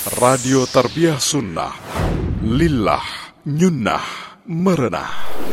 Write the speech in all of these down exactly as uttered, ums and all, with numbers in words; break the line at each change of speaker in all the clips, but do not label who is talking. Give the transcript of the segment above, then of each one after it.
Radio Tarbiyah Sunnah, Lillah, Nyunnah, Merenah.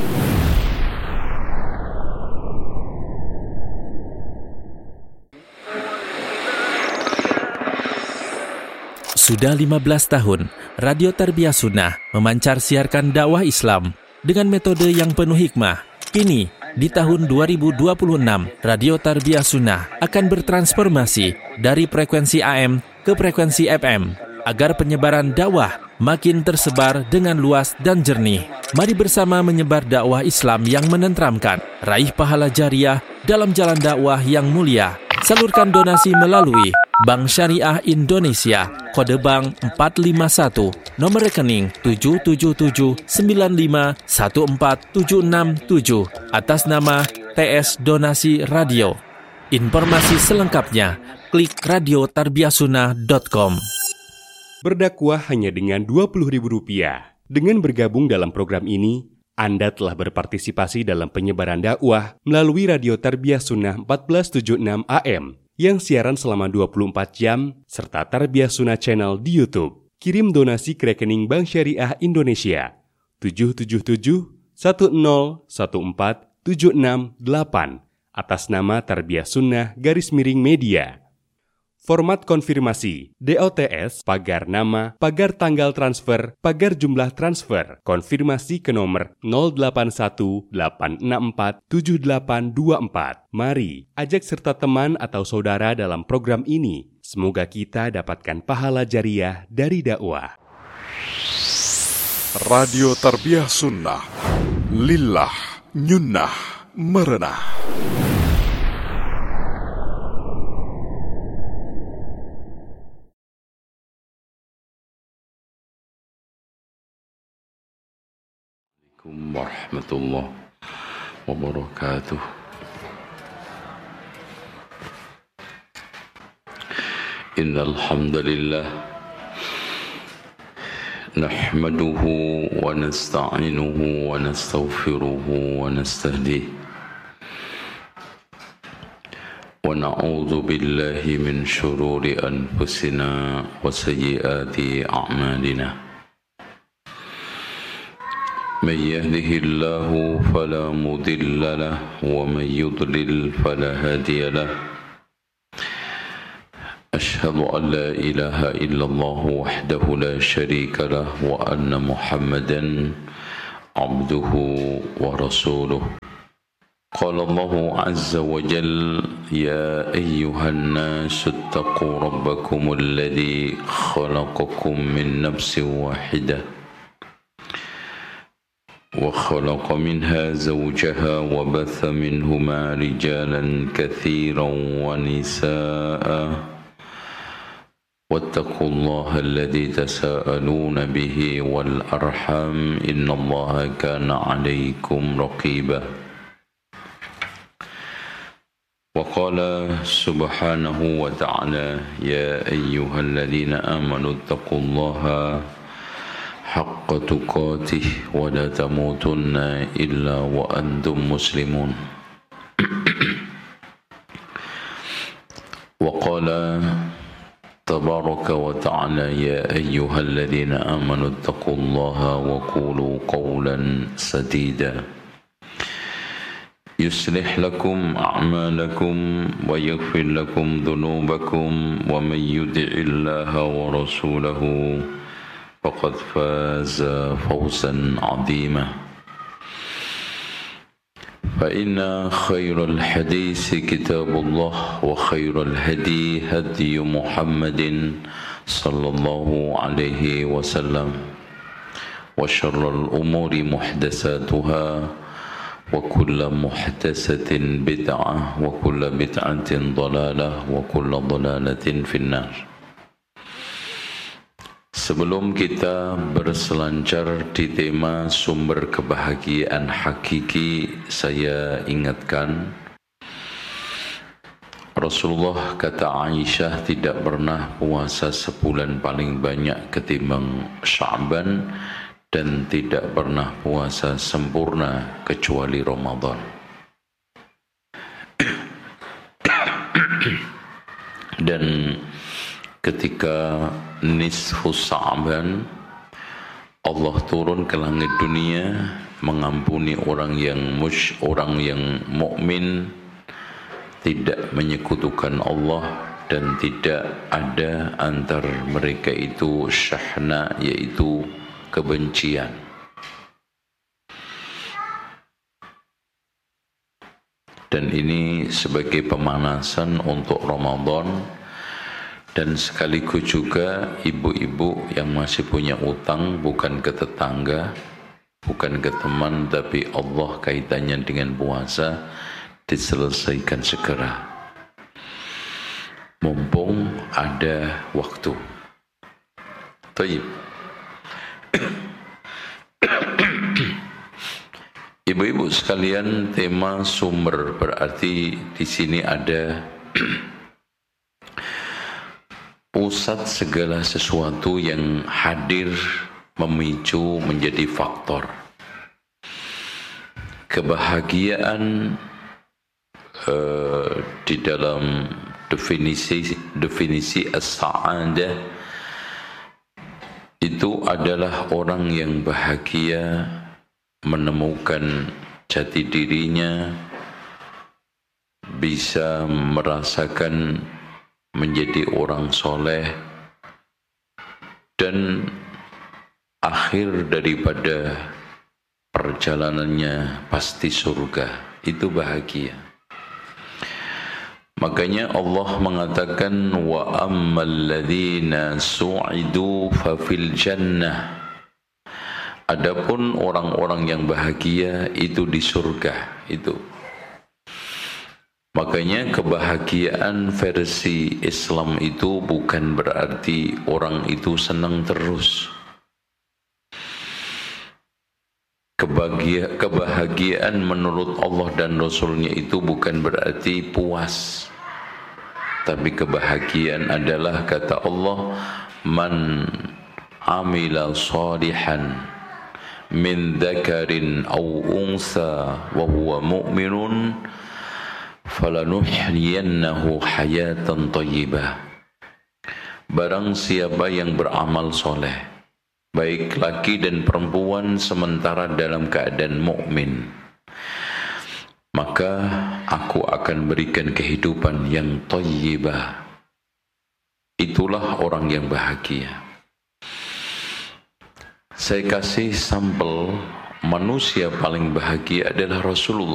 Sudah lima belas tahun, Radio Tarbiyah Sunnah memancar siarkan dakwah Islam dengan metode yang penuh hikmah. Kini, di tahun dua ribu dua puluh enam, Radio Tarbiyah Sunnah akan bertransformasi dari frekuensi A M ke frekuensi F M agar penyebaran dakwah makin tersebar dengan luas dan jernih. Mari bersama menyebar dakwah Islam yang menenteramkan, raih pahala jariah dalam jalan dakwah yang mulia. Salurkan donasi melalui Bank Syariah Indonesia, kode bank empat lima satu, nomor rekening tujuh tujuh tujuh sembilan lima satu empat tujuh enam tujuh, atas nama T S Donasi Radio. Informasi selengkapnya, klik radio tarbiyah sunnah dot com.
Berdakwah hanya dengan dua puluh ribu rupiah. Dengan bergabung dalam program ini, Anda telah berpartisipasi dalam penyebaran dakwah melalui Radio Tarbiyah Sunnah empat belas tujuh puluh enam A M yang siaran selama dua puluh empat jam, serta Tarbiyah Sunnah Channel di YouTube. Kirim donasi ke rekening Bank Syariah Indonesia tujuh tujuh tujuh satu nol satu empat tujuh enam delapan atas nama Tarbiyah Sunnah garis miring media. Format konfirmasi, D O T S, pagar nama, pagar tanggal transfer, pagar jumlah transfer, konfirmasi ke nomor nol delapan satu delapan enam empat tujuh delapan dua empat. Mari, ajak serta teman atau saudara dalam program ini. Semoga kita dapatkan pahala jariah dari dakwah.
Radio Tarbiyah Sunnah, Lillah, Nyunnah, Merenah.
Assalamualaikum warahmatullahi wabarakatuh. Innal hamdalillah nahmaduhu wa nasta'inuhu wa nastaghfiruhu wa nastahdihi wa na'udzu billahi min syururi anfusina wa sayyiati a'malina. من يهده الله فلا مضل له ومن يضلل فلا هادي له أشهد أن لا إله إلا الله وحده لا شريك له وأن محمدا عبده ورسوله قال الله عز وجل يا أيها الناس اتقوا ربكم الذي خلقكم من نفس واحدة وخلق منها زوجها وبث منهما رجالا كثيرا ونساء واتقوا الله الذي تساءلون به والأرحام إن الله كان عليكم رقيبا وقال سبحانه وتعالى يا أيها الذين آمنوا اتقوا الله حق تقاته ولا تموتن إلا وأنتم مسلمون وقال تبارك وتعالى يا أيها الذين آمنوا اتقوا الله وقولوا قولا سديدا يصلح لكم أعمالكم ويغفر لكم ذنوبكم ومن يطع الله ورسوله فقد فاز فوزا عظيما فإن خير الحديث كتاب الله وخير الهدي هدي محمد صلى الله عليه وسلم وشر الأمور محدثاتها وكل محدثة بدعة وكل بدعة ضلالة وكل ضلالة في النار. Sebelum kita berselancar di tema sumber kebahagiaan hakiki, saya ingatkan Rasulullah kata Aisyah tidak pernah puasa sebulan paling banyak ketimbang Sya'ban dan tidak pernah puasa sempurna kecuali Ramadan. Dan ketika nisfus Sa'ban Allah turun ke langit dunia mengampuni orang yang mush, orang yang mukmin, tidak menyekutukan Allah dan tidak ada antar mereka itu syahna, yaitu kebencian. Dan ini sebagai pemanasan untuk Ramadan, dan sekaligus juga ibu-ibu yang masih punya utang, bukan ke tetangga, bukan ke teman, tapi Allah kaitannya dengan puasa, diselesaikan segera, mumpung ada waktu. Baik. Ibu-ibu sekalian, tema sumber berarti di sini ada pusat segala sesuatu yang hadir memicu menjadi faktor. Kebahagiaan uh, di dalam definisi definisi as-sa'adah itu adalah orang yang bahagia menemukan jati dirinya, bisa merasakan menjadi orang soleh, dan akhir daripada perjalanannya pasti surga. Itu bahagia. Makanya Allah mengatakan wa ammal ladzina su'idu fa fil jannah. Adapun orang-orang yang bahagia itu di surga. Itu. Makanya kebahagiaan versi Islam itu bukan berarti orang itu senang terus. Kebahagia, kebahagiaan menurut Allah dan Rasulnya itu bukan berarti puas. Tapi kebahagiaan adalah, kata Allah, man amila salihan min dzakarin aw unsa wa huwa mu'minun falanuhyiyannahu hayatan thayyibah. Barang siapa yang beramal soleh, baik laki dan perempuan sementara dalam keadaan mukmin, maka aku akan berikan kehidupan yang thayyibah. Itulah orang yang bahagia. Saya kasih sampel manusia paling bahagia adalah Rasulullah